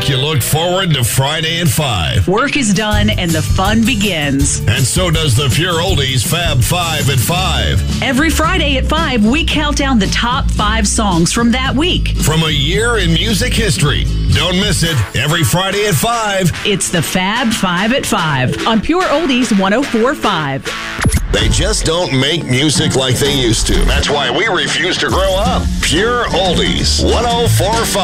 like you look forward to Friday at 5. Work is done and the fun begins. And so does the Pure Oldies Fab 5 at 5. Every Friday at 5, we count down the top 5 songs from that week. From a year in music history. Don't miss it. Every Friday at 5. It's the Fab 5 at 5 on Pure Oldies 104.5. They just don't make music like they used to. That's why we refuse to grow up. Pure Oldies 104.5.